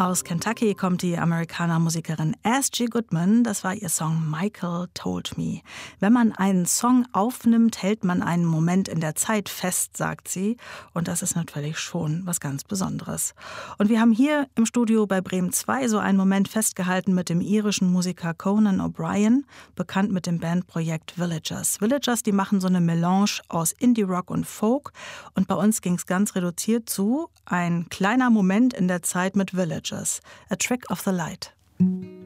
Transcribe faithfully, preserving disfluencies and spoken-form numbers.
Aus Kentucky kommt die Amerikaner-Musikerin S G Goodman. Das war ihr Song Michael Told Me. Wenn man einen Song aufnimmt, hält man einen Moment in der Zeit fest, sagt sie. Und das ist natürlich schon was ganz Besonderes. Und wir haben hier im Studio bei Bremen zwei so einen Moment festgehalten mit dem irischen Musiker Conan O'Brien, bekannt mit dem Bandprojekt Villagers. Villagers, die machen so eine Melange aus Indie-Rock und Folk. Und bei uns ging es ganz reduziert zu ein kleiner Moment in der Zeit mit Villagers. A Trick of the Light.